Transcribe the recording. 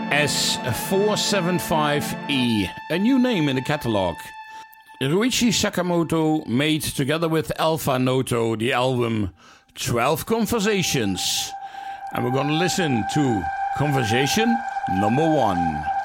S475E, a new name in the catalog. Ruichi Sakamoto made together with Alpha Noto the album 12 Conversations. And we're going to listen to Conversation number 1.